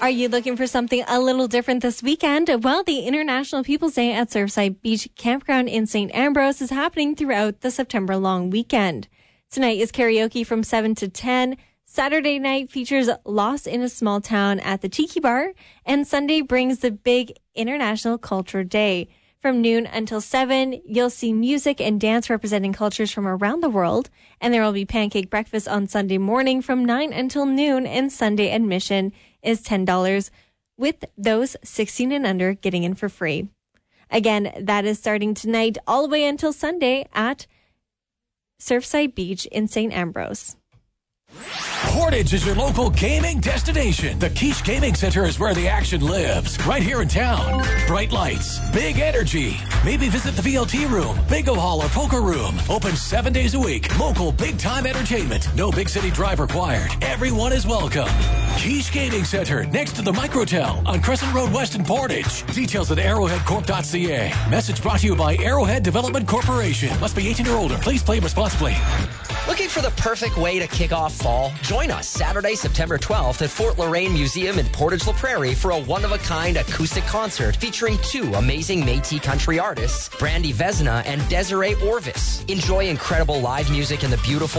Are you looking for something a little different this weekend? Well, the International People's Day at Surfside Beach Campground in St. Ambrose is happening throughout the September long weekend. Tonight is karaoke from 7 to 10. Saturday night features Lost in a Small Town at the Tiki Bar. And Sunday brings the big International Culture Day. From noon until 7, you'll see music and dance representing cultures from around the world. And there will be pancake breakfast on Sunday morning from 9 until noon. And Sunday admission is $10, with those 16 and under getting in for free. Again, that is starting tonight all the way until Sunday at Surfside Beach in St. Ambrose. Portage is your local gaming destination. The Quiche Gaming Center is where the action lives, right here in town. Bright lights, big energy. Maybe visit the VLT room, bingo hall, or poker room. Open 7 days a week. Local big-time entertainment. No big city drive required. Everyone is welcome. Quiche Gaming Center, next to the Microtel on Crescent Road West in Portage. Details at arrowheadcorp.ca. Message brought to you by Arrowhead Development Corporation. Must be 18 or older. Please play responsibly. Looking for the perfect way to kick off fall? Join us Saturday, September 12th at Fort Loraine Museum in Portage La Prairie for a one-of-a-kind acoustic concert featuring two amazing Métis country artists, Brandy Vesna and Desiree Orvis. Enjoy incredible live music in the beautiful